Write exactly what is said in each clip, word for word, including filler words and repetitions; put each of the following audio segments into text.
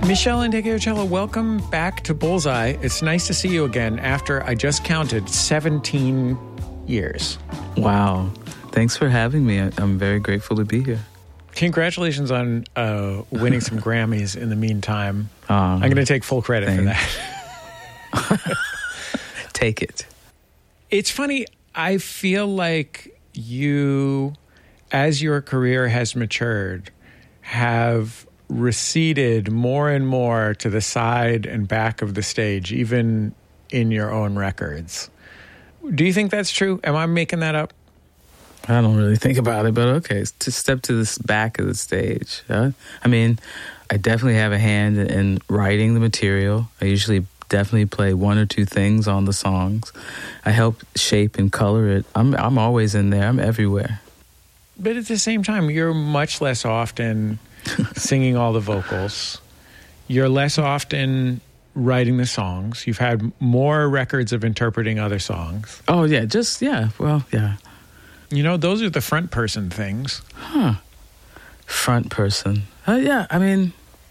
Michelle Integucella, welcome back to Bullseye. It's nice to see you again after I just counted seventeen years. Wow. Thanks for having me. I'm very grateful to be here. Congratulations on uh, winning some Grammys in the meantime. Um, I'm going to take full credit thanks. for that. Take it. It's funny. I feel like you, as your career has matured, have receded more and more to the side and back of the stage, even in your own records. Do you think that's true? Am I making that up? I don't really think about it, but okay. To step to this back of the stage. Huh? I mean, I definitely have a hand in writing the material. I usually definitely play one or two things on the songs. I help shape and color it. I'm I'm always in there. I'm everywhere. But at the same time, you're much less often singing all the vocals. You're less often writing the songs. You've had more records of interpreting other songs. Oh, yeah. Just, yeah. Well, yeah. You know, those are the front person things. Huh. Front person. Uh, yeah, I mean,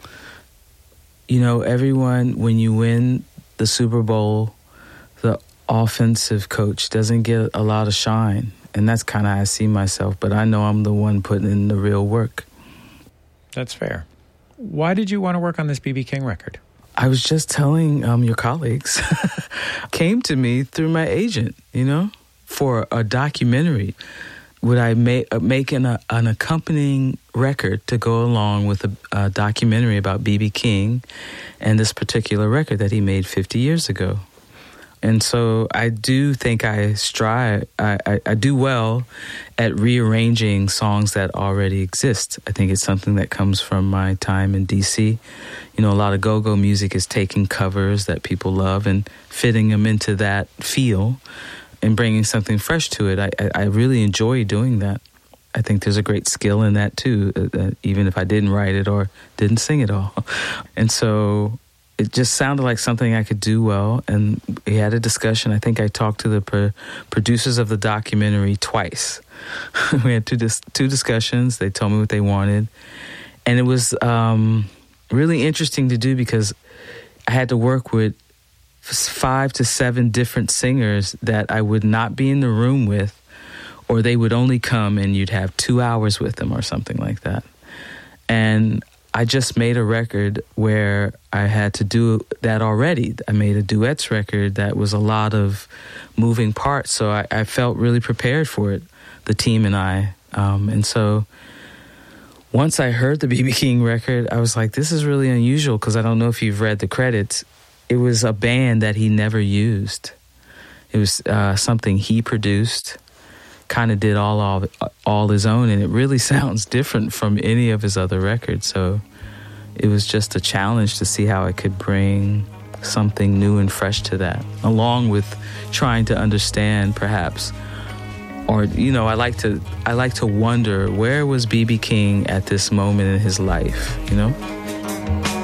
you know, everyone, when you win the Super Bowl, the offensive coach doesn't get a lot of shine. And that's kind of how I see myself. But I know I'm the one putting in the real work. That's fair. Why did you want to work on this B B King record? I was just telling um, your colleagues, came to me through my agent, you know, for a documentary. Would I make, uh, make an, uh, an accompanying record to go along with a, a documentary about B B King and this particular record that he made fifty years ago? And so I do think I strive, I, I, I do well at rearranging songs that already exist. I think it's something that comes from my time in D C. You know, a lot of go-go music is taking covers that people love and fitting them into that feel and bringing something fresh to it. I, I, I really enjoy doing that. I think there's a great skill in that too, uh, even if I didn't write it or didn't sing it all. And so it just sounded like something I could do well, and we had a discussion. I think I talked to the pro- producers of the documentary twice. We had two dis- two discussions. They told me what they wanted, and it was um, really interesting to do because I had to work with five to seven different singers that I would not be in the room with, or they would only come and you'd have two hours with them or something like that. And I just made a record where I had to do that already. I made a duets record that was a lot of moving parts, so I, I felt really prepared for it, the team and I. Um, and so once I heard the B B King record, I was like, this is really unusual, because I don't know if you've read the credits. It was a band that he never used. It was uh, something he produced, kind of did all, all all his own, and it really sounds different from any of his other records. So it was just a challenge to see how I could bring something new and fresh to that, along with trying to understand, perhaps, or you know, I like to I like to wonder, where was B B King at this moment in his life, you know?